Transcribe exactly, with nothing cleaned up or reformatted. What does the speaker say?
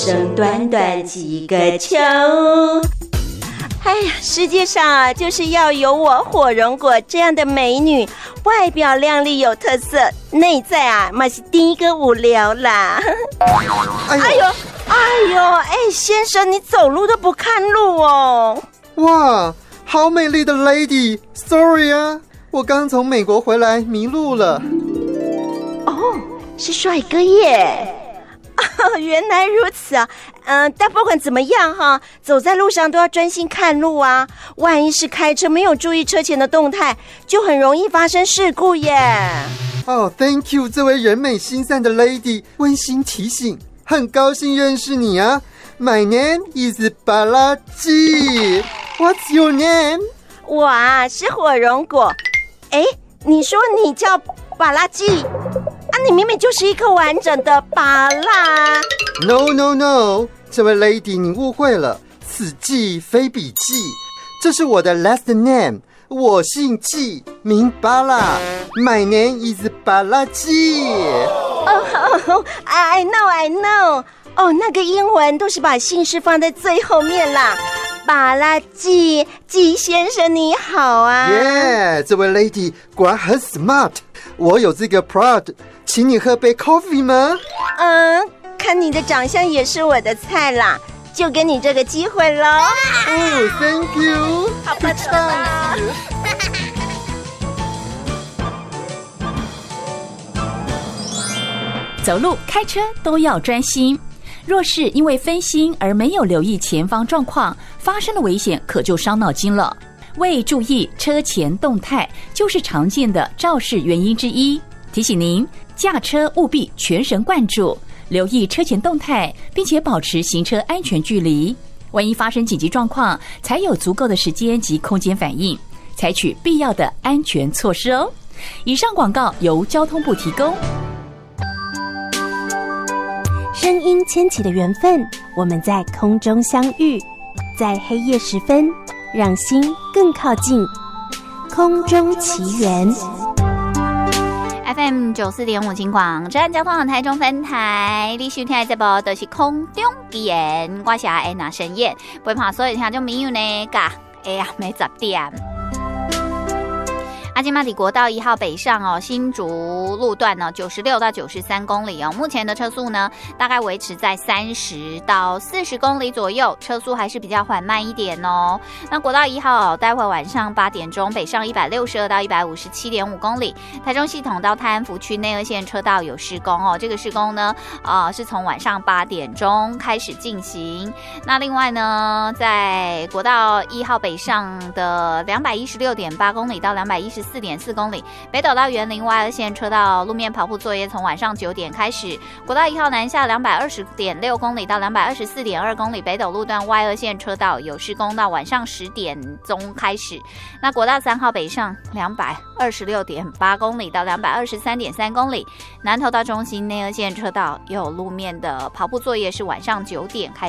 生短短几个秋。哎呀，世界上啊，就是要有我火荣果这样的美女，外表靓丽有特色，内在啊，嘛是第一个无聊啦。哎呦，哎呦，哎呦，哎，先生，你走路都不看路哦。 哇，好美丽的 lady，sorry 啊，我刚从美国回来迷路了。 哦，是帅哥耶。哦，原来如此啊，嗯、呃，但不管怎么样哈，走在路上都要专心看路啊，万一是开车没有注意车前的动态，就很容易发生事故耶。 哦、oh, ，Thank you， 这位人美心善的 lady， 温馨提醒，很高兴认识你啊。My name is Balaji. What's your name？ 我啊是火荣果。哎，你说你叫巴拉基？啊，你明明就是一颗完整的芭乐。 No no no， 这位 lady 你误会了，此季非彼季，这是我的 last name， 我姓季，名芭乐 ，My name is 巴拉基。 哦哦 ，I know I know， 哦，那个英文都是把姓氏放在最后面啦。巴拉基，季先生你好啊。 耶， yeah, 这位 lady 果然很 smart， 我有这个 prod， 请你喝杯 coffee 吗？ 嗯，看你的长相也是我的菜啦，就给你这个机会咯。 哦 ，Thank you， 好吧，走吧。 走路、开车都要专心。若是因为分心而没有留意前方状况，发生的危险可就伤脑筋了。未注意车前动态，就是常见的肇事原因之一。提醒您，驾车务必全神贯注，留意车前动态，并且保持行车安全距离。万一发生紧急状况，才有足够的时间及空间反应，采取必要的安全措施哦。以上广告由交通部提供。 声音牵起的缘分，我们在空中相遇，在黑夜时分，让心更靠近。空中奇缘 F M 九四点五金广治安交通网台中分台，你收听的节目就是空中奇缘，我是安娜沈燕，陪伴所有听众朋友呢，甲哎呀，每十点。阿金马底国道一号北上哦，新竹路段呢九十六到九十三公里哦，目前的车速呢大概维持在三十到四十公里左右，车速还是比较缓慢一点哦。那国道一号、哦、待会晚上八点钟北上一百六十二到一百五十七点五公里，台中系统到泰安福区内二线车道有施工哦，这个施工呢呃是从晚上八点钟开始进行。那另外呢，在国道一号北上的两百一十六点八公里到两百一十四点四公里，北斗到园林外二线车道路面跑步作业从晚上九点开始。国道一号南下两百二十点六公里到两百二十四点二公里，北斗路段外二线车道有施工到晚上十点钟开始。那国道三号北上两百二十六点八公里到两百二十三点三公里，南投到中心内二线车道有路面的跑步作业是晚上九点开始。